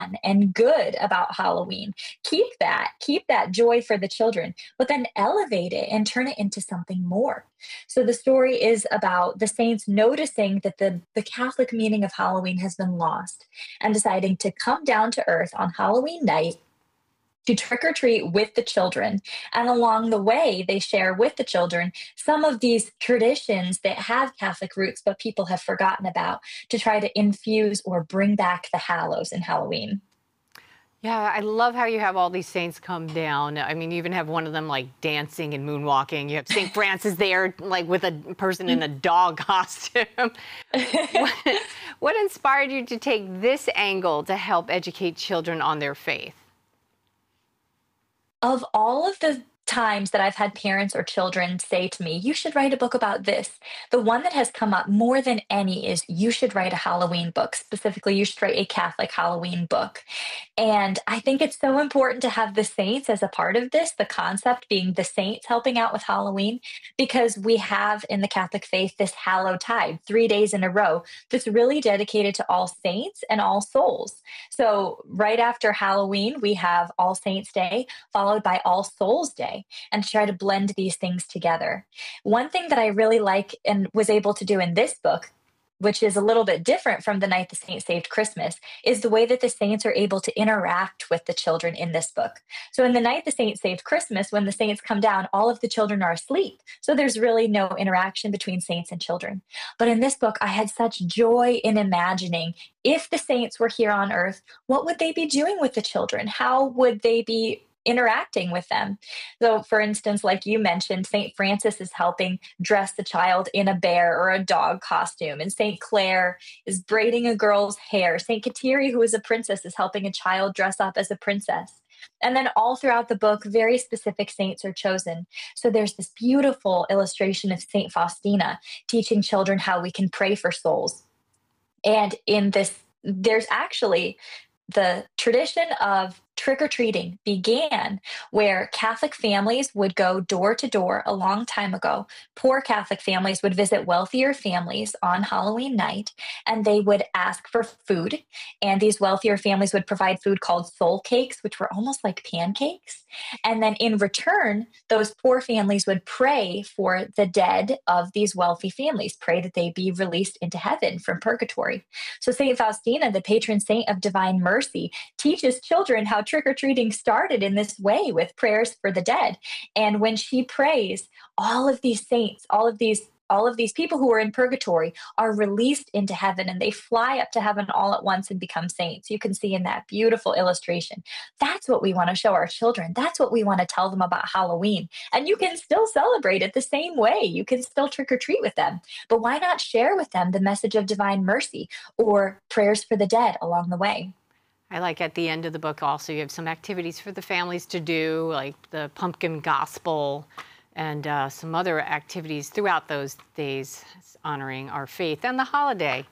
and good about Halloween. Keep that joy for the children, but then elevate it and turn it into something more. So the story is about the saints noticing that the Catholic meaning of Halloween has been lost and deciding to come down to earth on Halloween night to trick or treat with the children. And along the way, they share with the children some of these traditions that have Catholic roots, but people have forgotten about to try to infuse or bring back the hallows in Halloween. Yeah, I love how you have all these saints come down. I mean, you even have one of them like dancing and moonwalking. You have St. Francis there, like with a person in a dog costume. what, what inspired you to take this angle to help educate children on their faith? Of all of the times that I've had parents or children say to me, you should write a book about this, the one that has come up more than any is you should write a Halloween book. Specifically, you should write a Catholic Halloween book. And I think it's so important to have the saints as a part of this, the concept being the saints helping out with Halloween, because we have in the Catholic faith this hallowed tide, 3 days in a row, that's really dedicated to All Saints and All Souls. So right after Halloween, we have All Saints Day, followed by All Souls Day, and to try to blend these things together. One thing that I really like and was able to do in this book, which is a little bit different from The Night the Saint Saved Christmas, is the way that the saints are able to interact with the children in this book. So in The Night the Saint Saved Christmas, when the saints come down, all of the children are asleep. So there's really no interaction between saints and children. But in this book, I had such joy in imagining if the saints were here on earth, what would they be doing with the children? How would they be interacting with them? So, for instance, like you mentioned, St. Francis is helping dress the child in a bear or a dog costume, and St. Clare is braiding a girl's hair. St. Kateri, who is a princess, is helping a child dress up as a princess. And then all throughout the book, very specific saints are chosen. So there's this beautiful illustration of St. Faustina teaching children how we can pray for souls. And in this, there's actually the tradition of trick or treating began where Catholic families would go door to door a long time ago. Poor Catholic families would visit wealthier families on Halloween night and they would ask for food. And these wealthier families would provide food called soul cakes, which were almost like pancakes. And then in return, those poor families would pray for the dead of these wealthy families, pray that they be released into heaven from purgatory. So St. Faustina, the patron saint of divine mercy, teaches children how trick or treating started in this way with prayers for the dead. And when she prays, all of these saints, all of these people who are in purgatory are released into heaven and they fly up to heaven all at once and become saints. You can see in that beautiful illustration. That's what we want to show our children. That's what we want to tell them about Halloween. And you can still celebrate it the same way. You can still trick or treat with them. But why not share with them the message of divine mercy or prayers for the dead along the way? I like at the end of the book also you have some activities for the families to do, like the pumpkin gospel and some other activities throughout those days honoring our faith and the holiday.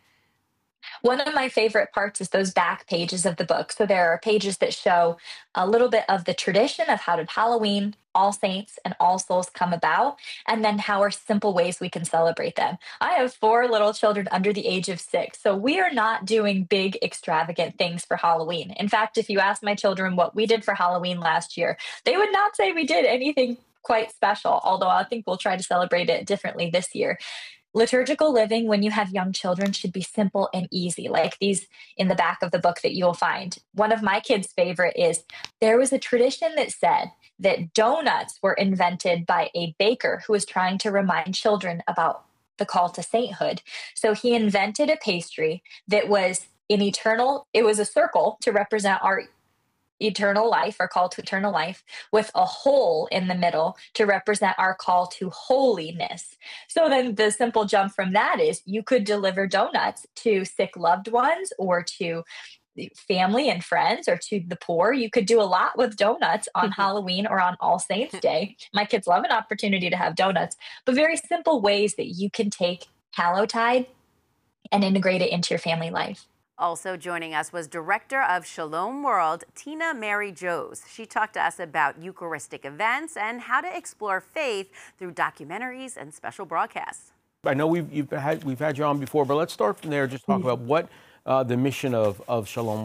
One of my favorite parts is those back pages of the book. So there are pages that show a little bit of the tradition of how did Halloween, All Saints, and All Souls come about, and then how are simple ways we can celebrate them. I have 4 little children under the age of 6, so we are not doing big, extravagant things for Halloween. In fact, if you ask my children what we did for Halloween last year, they would not say we did anything quite special, although I think we'll try to celebrate it differently this year. Liturgical living when you have young children should be simple and easy, like these in the back of the book that you'll find. One of my kids' favorite is there was a tradition that said that donuts were invented by a baker who was trying to remind children about the call to sainthood. So he invented a pastry that was it was a circle to represent our eternal life, our call to eternal life, with a hole in the middle to represent our call to holiness. So then the simple jump from that is you could deliver donuts to sick loved ones or to family and friends or to the poor. You could do a lot with donuts on Halloween or on All Saints Day. My kids love an opportunity to have donuts, but very simple ways that you can take Hallowtide and integrate it into your family life. Also joining us was Director of Shalom World, Tina Mary Joes. She talked to us about Eucharistic events and how to explore faith through documentaries and special broadcasts. I know we've had you on before, but let's start from there. Just talk about what the mission of Shalom